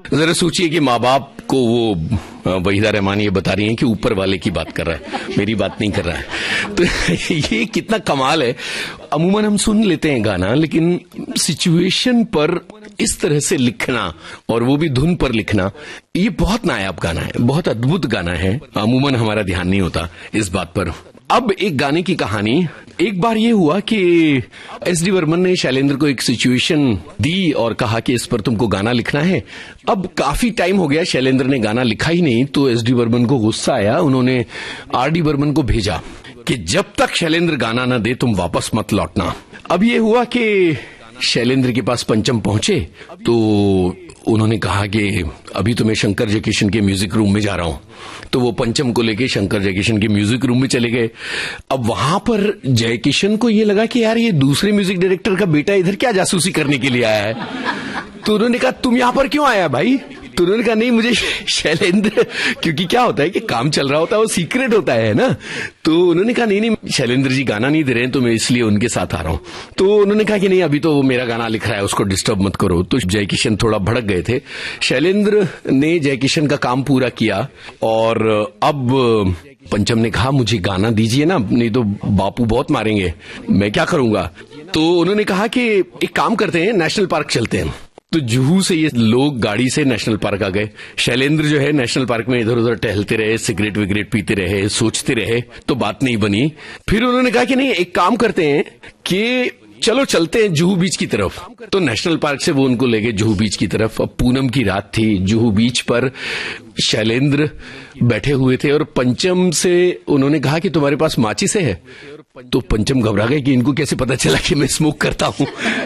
जरा सोचिए कि माँ बाप को वो वहीदा रहमान ये बता रही हैं कि ऊपर वाले की बात कर रहा है, मेरी बात नहीं कर रहा है। तो ये कितना कमाल है। अमूमन हम सुन लेते हैं गाना, लेकिन सिचुएशन पर इस तरह से लिखना और वो भी धुन पर लिखना, ये बहुत नायाब गाना है, बहुत अद्भुत गाना है। अमूमन हमारा ध्यान नहीं होता इस बात पर। अब एक गाने की कहानी। एक बार ये हुआ कि एस.डी. बर्मन ने शैलेंद्र को एक सिचुएशन दी और कहा कि इस पर तुमको गाना लिखना है। अब काफी टाइम हो गया, शैलेंद्र ने गाना लिखा ही नहीं, तो एस.डी. बर्मन को गुस्सा आया। उन्होंने आर.डी. बर्मन को भेजा कि जब तक शैलेंद्र गाना न दे तुम वापस मत लौटना। अब ये हुआ कि शैलेंद्र के पास पंचम पहुंचे तो उन्होंने कहा कि अभी तो मैं शंकर जयकिशन के म्यूजिक रूम में जा रहा हूं। तो वो पंचम को लेके शंकर जयकिशन के म्यूजिक रूम में चले गए। अब वहां पर जयकिशन को ये लगा कि यार ये दूसरे म्यूजिक डायरेक्टर का बेटा इधर क्या जासूसी करने के लिए आया है। तो उन्होंने कहा तुम यहां पर क्यों आया भाई? तो उन्होंने कहा नहीं, मुझे शैलेंद्र, क्योंकि क्या होता है कि काम चल रहा होता है वो सीक्रेट होता है ना। तो उन्होंने कहा नहीं, शैलेंद्र जी गाना नहीं दे रहे हैं तो मैं इसलिए उनके साथ आ रहा हूं। तो उन्होंने कहा कि नहीं, अभी तो वो मेरा गाना लिख रहा है, उसको डिस्टर्ब मत करो। तो जयकिशन थोड़ा भड़क गए थे। शैलेंद्र ने जयकिशन का काम पूरा किया और अब पंचम ने कहा मुझे गाना दीजिए ना, नहीं तो बापू बहुत मारेंगे, मैं क्या करूंगा। तो उन्होंने कहा कि एक काम करते हैं, नेशनल पार्क चलते हैं। तो जुहू से ये लोग गाड़ी से नेशनल पार्क आ गए। शैलेंद्र जो है नेशनल पार्क में इधर उधर टहलते रहे, सिगरेट विगरेट पीते रहे, सोचते रहे, तो बात नहीं बनी। फिर उन्होंने कहा कि नहीं, एक काम करते हैं कि चलो चलते हैं जुहू बीच की तरफ। तो नेशनल पार्क से वो उनको ले गए जुहू बीच की तरफ। अब पूनम की रात थी, जुहू बीच पर शैलेंद्र बैठे हुए थे और पंचम से उन्होंने कहा कि तुम्हारे पास माचिस है? तो पंचम घबरा गए कि इनको कैसे पता चला कि मैं स्मोक करता हूं।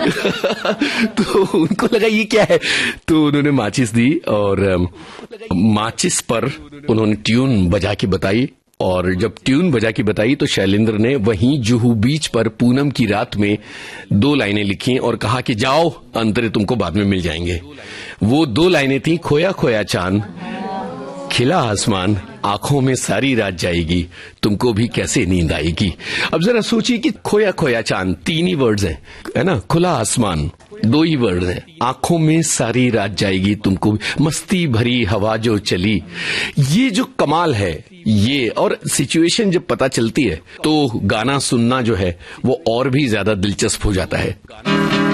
तो उनको लगा ये क्या है। तो उन्होंने माचिस दी और माचिस पर उन्होंने ट्यून बजा के बताई। और जब ट्यून बजा के बताई तो शैलेंद्र ने वहीं जुहू बीच पर पूनम की रात में 2 लाइनें लिखी और कहा कि जाओ, अंतरे तुमको बाद में मिल जाएंगे। वो 2 लाइनें थी, खोया खोया चांद, खिला आसमान, आंखों में सारी रात जाएगी, तुमको भी कैसे नींद आएगी। अब जरा सोचिए कि खोया खोया चांद 3 ही वर्ड्स हैं, है ना, खुला आसमान 2 ही वर्ड हैं, आंखों में सारी रात जाएगी, तुमको भी मस्ती भरी हवा जो चली। ये जो कमाल है ये, और सिचुएशन जब पता चलती है तो गाना सुनना जो है वो और भी ज्यादा दिलचस्प हो जाता है।